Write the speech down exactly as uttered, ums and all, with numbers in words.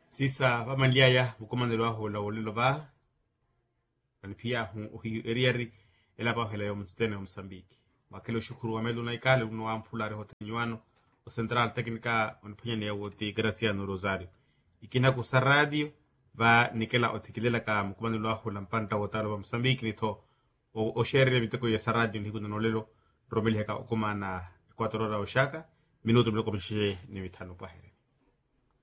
sisa vamaliaya mukomandelo aho la olelo va ni pia hu eriari ela ba hela yo mtstene Mozambique makelo shukuru wa melu na ikale uno ampulare hotenyuano o central técnica on panyane ya woti Graciano Rosario ikina ku sa radio va nikela otikilela ka mukomandelo aho la mpanta wotalo wa Mozambique ni to o o share biteko ya sa radio ni kuno lelo romeli heka okomana quattro ora oshaka minuto mloko mshe ni mitano pahere